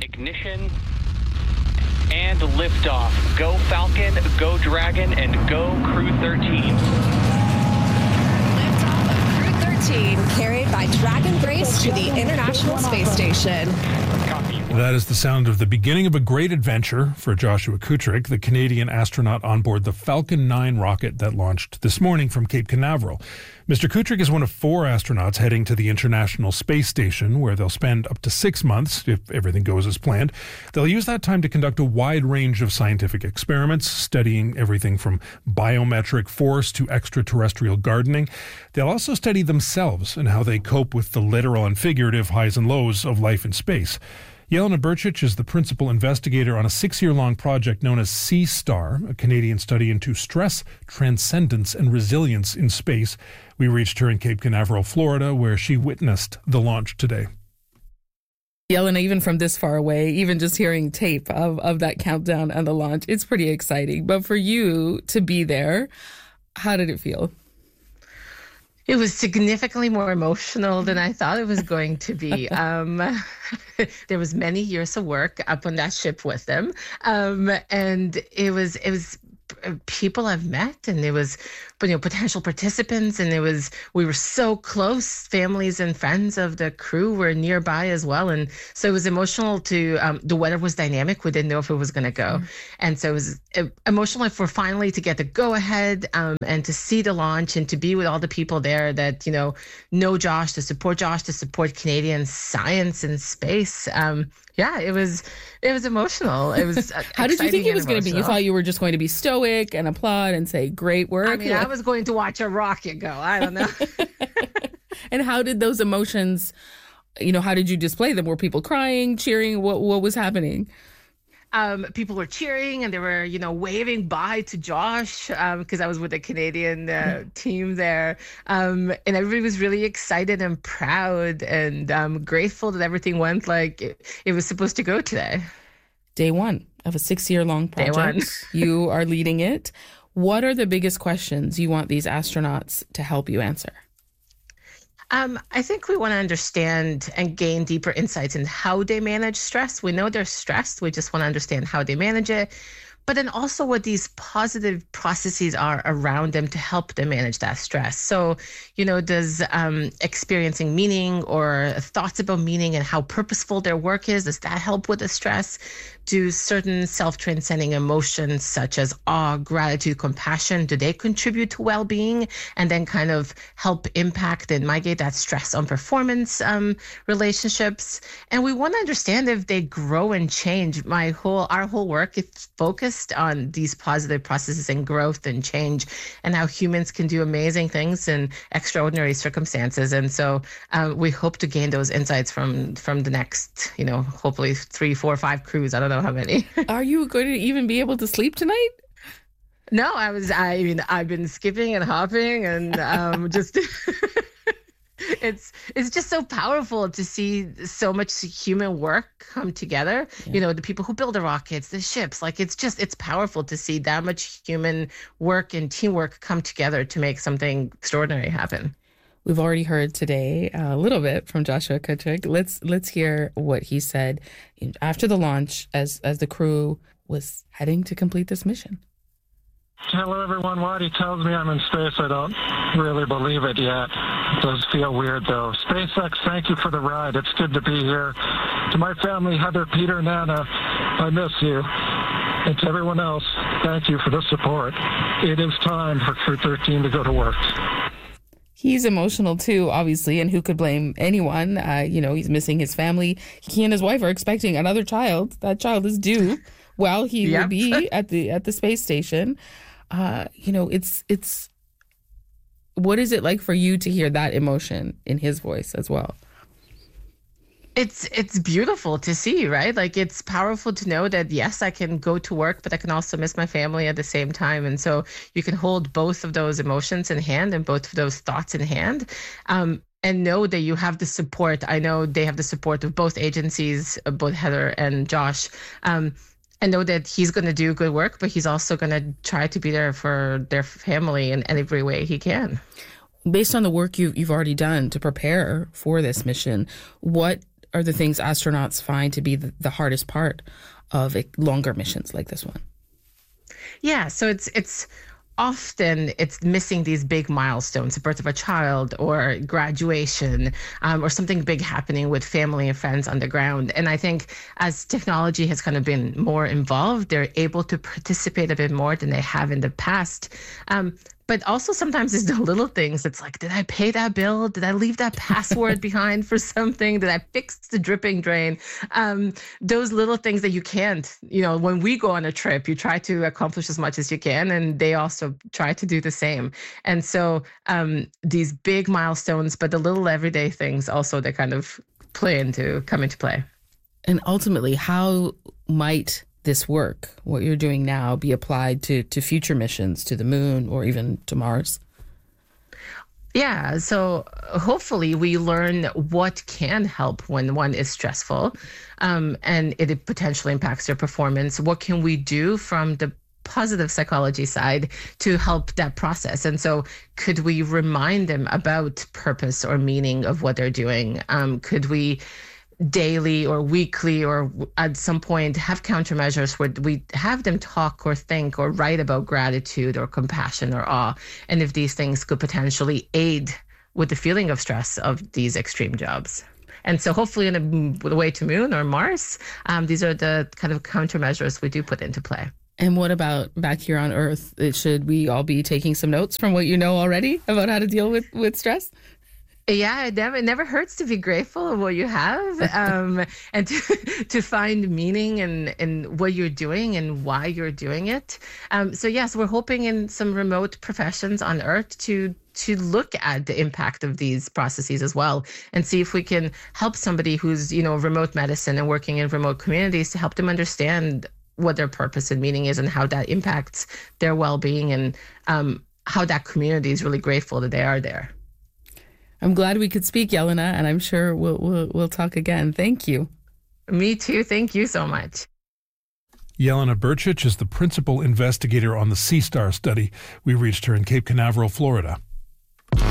Ignition and liftoff. Go Falcon, go Dragon, and go Crew 13. Liftoff of Crew 13, carried by Dragon Grace to the International Space Station. That is the sound of the beginning of a great adventure for Joshua Kutryk, the Canadian astronaut on board the Falcon 9 rocket that launched this morning from Cape Canaveral. Mr. Kutryk is one of 4 astronauts heading to the International Space Station, where they'll spend up to 6 months, if everything goes as planned. They'll use that time to conduct a wide range of scientific experiments, studying everything from biometric force to extraterrestrial gardening. They'll also study themselves and how they cope with the literal and figurative highs and lows of life in space. Jelena Brcic is the principal investigator on a 6-year-long project known as Sea-Star, a Canadian study into stress, transcendence, and resilience in space. We reached her in Cape Canaveral, Florida, where she witnessed the launch today. Jelena, even from this far away, even just hearing tape of that countdown and the launch, it's pretty exciting. But for you to be there, how did it feel? It was significantly more emotional than I thought it was going to be. There was many years of work up on that ship with them. And it was people I've met, and there was potential participants, and we were so close. Families and friends of the crew were nearby as well, and so it was emotional. The weather was dynamic. We didn't know if it was going to go, and so it was emotional for finally to get the go ahead, and to see the launch and to be with all the people there that know Josh, to support Canadian science and space. Yeah, it was emotional. It was How did you think it was going to be? You thought you were just going to be stoic and applaud and say, great work? I mean, I was going to watch a rocket go. I don't know. And how did those emotions, how did you display them? Were people crying, cheering? What was happening? People were cheering, and they were, waving bye to Josh, because I was with the Canadian team there. And everybody was really excited and proud and grateful that everything went like it was supposed to go today. Day one of a 6-year-long project. Day one. You are leading it. What are the biggest questions you want these astronauts to help you answer? I think we want to understand and gain deeper insights in how they manage stress. We know they're stressed. We just want to understand how they manage it. But then also what these positive processes are around them to help them manage that stress. So, does experiencing meaning or thoughts about meaning and how purposeful their work is, does that help with the stress? Do certain self-transcending emotions such as awe, gratitude, compassion, do they contribute to well-being and then kind of help impact and mitigate that stress on performance relationships? And we want to understand if they grow and change. Our whole work is focused on these positive processes and growth and change and how humans can do amazing things in extraordinary circumstances. And so we hope to gain those insights from the next, hopefully 3, 4, 5 crews. I don't know how many. Are you going to even be able to sleep tonight? No, I've been skipping and hopping and just it's just so powerful to see so much human work come together. Yeah. The people who build the rockets, the ships, it's powerful to see that much human work and teamwork come together to make something extraordinary happen. We've already heard today a little bit from Joshua Kutryk. Let's hear what he said after the launch as the crew was heading to complete this mission. Hello, everyone. Waddy tells me I'm in space. I don't really believe it yet. It does feel weird, though. SpaceX, thank you for the ride. It's good to be here. To my family, Heather, Peter, Nana, I miss you. And to everyone else, thank you for the support. It is time for Crew 13 to go to work. He's emotional too, obviously, and who could blame anyone? He's missing his family. He and his wife are expecting another child. That child is due while he will be at the space station. It's what is it like for you to hear that emotion in his voice as well? It's beautiful to see, right? It's powerful to know that, yes, I can go to work, but I can also miss my family at the same time. And so you can hold both of those emotions in hand and both of those thoughts in hand, and know that you have the support. I know they have the support of both agencies, both Heather and Josh. And know that he's going to do good work, but he's also going to try to be there for their family in every way he can. Based on the work you've already done to prepare for this mission, what are the things astronauts find to be the hardest part of longer missions like this one? Yeah, so it's often it's missing these big milestones, the birth of a child or graduation, or something big happening with family and friends on the ground. And I think as technology has kind of been more involved, they're able to participate a bit more than they have in the past. But also sometimes it's the little things. It's like, did I pay that bill? Did I leave that password behind for something? Did I fix the dripping drain? Those little things that you can't, when we go on a trip, you try to accomplish as much as you can, and they also try to do the same. And so these big milestones, but the little everyday things also, they kind of come into play. And ultimately, how might this work, what you're doing now, be applied to future missions to the moon or even to Mars? Yeah, so hopefully we learn what can help when one is stressful, and it potentially impacts their performance. What can we do from the positive psychology side to help that process? And so could we remind them about purpose or meaning of what they're doing? Could we daily or weekly or at some point have countermeasures where we have them talk or think or write about gratitude or compassion or awe, and if these things could potentially aid with the feeling of stress of these extreme jobs. And so hopefully on the way to moon or Mars, these are the kind of countermeasures we do put into play. And what about back here on Earth? Should we all be taking some notes from what you know already about how to deal with stress? Yeah, it never hurts to be grateful of what you have, and to find meaning in what you're doing and why you're doing it. So yes, we're hoping in some remote professions on Earth to look at the impact of these processes as well, and see if we can help somebody who's remote medicine and working in remote communities to help them understand what their purpose and meaning is and how that impacts their well-being, and how that community is really grateful that they are there. I'm glad we could speak, Jelena, and I'm sure we'll talk again. Thank you. Me too. Thank you so much. Jelena Brcic is the principal investigator on the Sea Star study. We reached her in Cape Canaveral, Florida.